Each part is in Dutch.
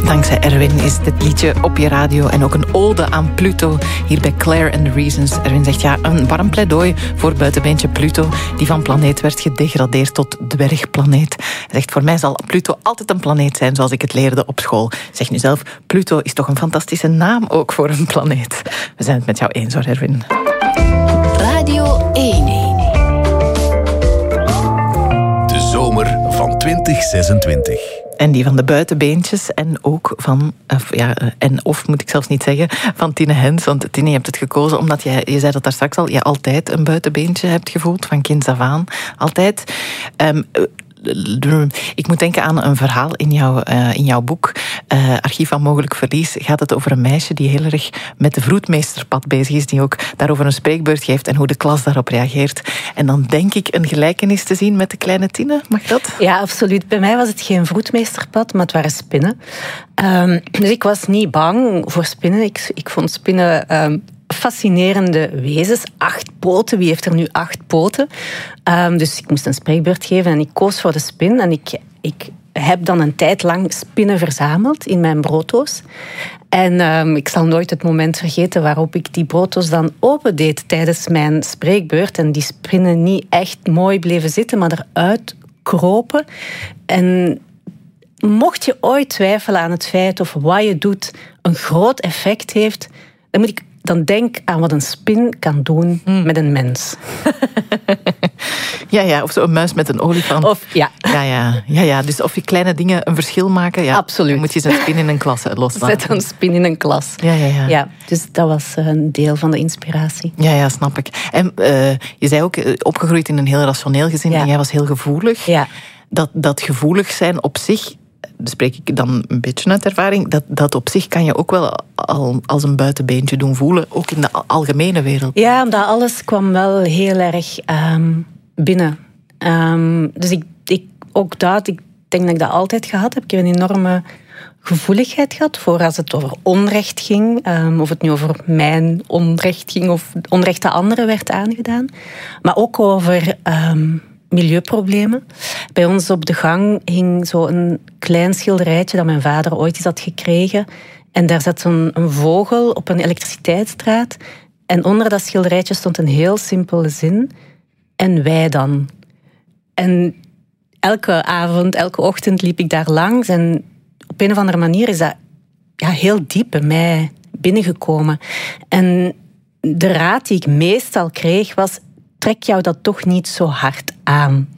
Dankzij Erwin is dit liedje op je radio en ook een ode aan Pluto hier bij Claire and the Reasons. Erwin zegt een warm pleidooi voor buitenbeentje Pluto, die van planeet werd gedegradeerd tot dwergplaneet. Hij zegt, voor mij zal Pluto altijd een planeet zijn zoals ik het leerde op school. Zeg nu zelf, Pluto is toch een fantastische naam ook voor een planeet. We zijn het met jou eens hoor, Erwin. Radio 1. De zomer van 2026. En die van de buitenbeentjes en ook van, of moet ik zelfs niet zeggen, van Tine Hens. Want Tine, je hebt het gekozen omdat je zei dat daar straks al, je altijd een buitenbeentje hebt gevoeld, van kinds af aan. Altijd. Ik moet denken aan een verhaal in jouw boek, Archief van Mogelijk Verlies. Gaat het over een meisje die heel erg met de vroedmeesterpad bezig is, die ook daarover een spreekbeurt geeft en hoe de klas daarop reageert. En dan denk ik een gelijkenis te zien met de kleine Tine. Mag dat? Ja, absoluut. Bij mij was het geen vroedmeesterpad, maar het waren spinnen. Dus ik was niet bang voor spinnen. Ik vond spinnen fascinerende wezens. 8 poten. Wie heeft er nu 8 poten? Dus ik moest een spreekbeurt geven en ik koos voor de spin. En ik heb dan een tijd lang spinnen verzameld in mijn brooddoos. En ik zal nooit het moment vergeten waarop ik die brooddoos dan opendeed tijdens mijn spreekbeurt. En die spinnen niet echt mooi bleven zitten, maar eruit kropen. En mocht je ooit twijfelen aan het feit of wat je doet een groot effect heeft, dan denk aan wat een spin kan doen met een mens. Ja, of zo'n muis met een olifant. Ja. Dus of je kleine dingen een verschil maken. Ja, absoluut. Dan moet je zo'n spin in een klas loslaten. Zet een spin in een klas. Ja, dus dat was een deel van de inspiratie. Ja, snap ik. En je zei ook, opgegroeid in een heel rationeel gezin en jij was heel gevoelig. Ja. Dat gevoelig zijn op zich, spreek ik dan een beetje uit ervaring, dat op zich kan je ook wel al als een buitenbeentje doen voelen, ook in de algemene wereld. Ja, omdat alles kwam wel heel erg binnen. Dus ik denk dat ik dat altijd gehad heb. Ik heb een enorme gevoeligheid gehad voor als het over onrecht ging, of het nu over mijn onrecht ging of onrecht dat anderen werd aangedaan. Maar ook over milieuproblemen. Bij ons op de gang hing zo'n klein schilderijtje dat mijn vader ooit eens had gekregen. En daar zat een vogel op een elektriciteitsdraad. En onder dat schilderijtje stond een heel simpele zin. En wij dan. En elke avond, elke ochtend liep ik daar langs. En op een of andere manier is dat heel diep bij mij binnengekomen. En de raad die ik meestal kreeg was: trek jou dat toch niet zo hard aan.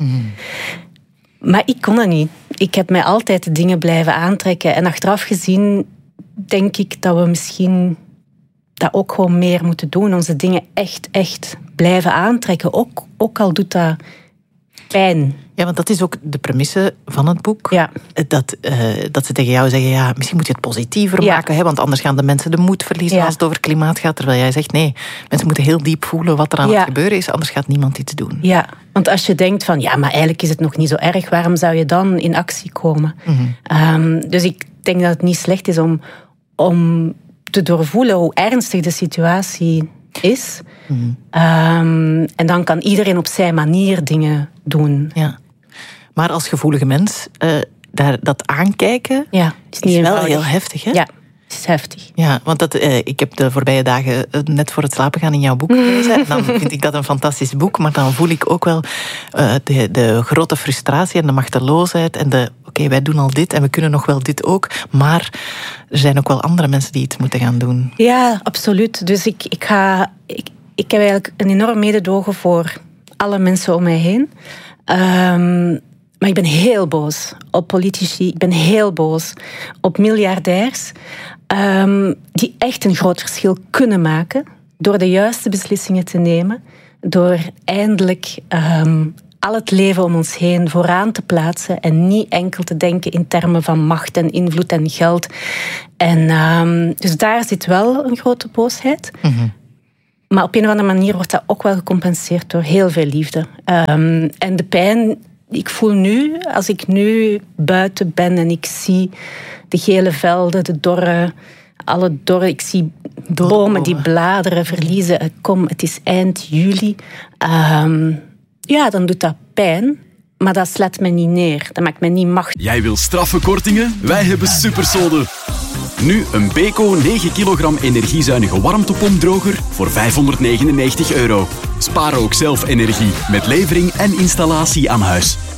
Maar ik kon dat niet. Ik heb mij altijd de dingen blijven aantrekken. En achteraf gezien denk ik dat we misschien dat ook gewoon meer moeten doen. Onze dingen echt blijven aantrekken. Ook al doet dat pijn. Ja, want dat is ook de premisse van het boek. Ja. Dat ze tegen jou zeggen, misschien moet je het positiever maken, hè, want anders gaan de mensen de moed verliezen als het over klimaat gaat. Terwijl jij zegt, nee, mensen moeten heel diep voelen wat er aan het gebeuren is, anders gaat niemand iets doen. Ja, want als je denkt van, maar eigenlijk is het nog niet zo erg, waarom zou je dan in actie komen? Dus ik denk dat het niet slecht is om te doorvoelen hoe ernstig de situatie is. En dan kan iedereen op zijn manier dingen doen. Ja. Maar als gevoelige mens, dat aankijken is wel heel heftig, hè? Ja, het is heftig. Ja, want ik heb de voorbije dagen net voor het slapen gaan in jouw boek gelezen. Dan vind ik dat een fantastisch boek, maar dan voel ik ook wel de grote frustratie en de machteloosheid en oké, wij doen al dit en we kunnen nog wel dit ook, maar er zijn ook wel andere mensen die iets moeten gaan doen. Ja, absoluut. Dus ik heb eigenlijk een enorm mededogen voor alle mensen om mij heen. Maar ik ben heel boos op politici. Ik ben heel boos op miljardairs die echt een groot verschil kunnen maken door de juiste beslissingen te nemen, door eindelijk al het leven om ons heen vooraan te plaatsen en niet enkel te denken in termen van macht en invloed en geld. En dus daar zit wel een grote boosheid. Maar op een of andere manier wordt dat ook wel gecompenseerd door heel veel liefde. En de pijn ik voel nu, als ik nu buiten ben en ik zie de gele velden, alle dorre, ik zie bomen die bladeren verliezen. Kom, het is eind juli. Dan doet dat pijn. Maar dat slaat mij niet neer. Dat maakt mij niet machtig. Jij wil straffe kortingen? Wij hebben Supersolde. Nu een Beko 9 kilogram energiezuinige warmtepompdroger voor €599. Spaar ook zelf energie met levering en installatie aan huis.